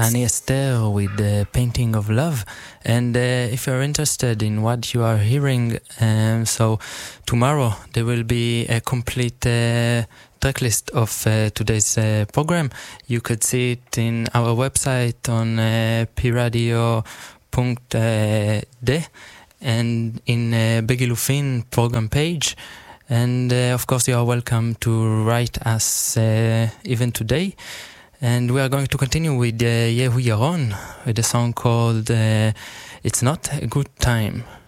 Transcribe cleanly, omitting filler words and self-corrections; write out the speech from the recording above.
Dani Esther with the Painting of Love. And if you're interested in what you are hearing, so tomorrow there will be a complete tracklist of today's program. You could see it in our website on piradio.de and in Begilufin program page. And of course you are welcome to write us even today. And we are going to continue with Yehu Yaron with a song called It's Not a Good Time.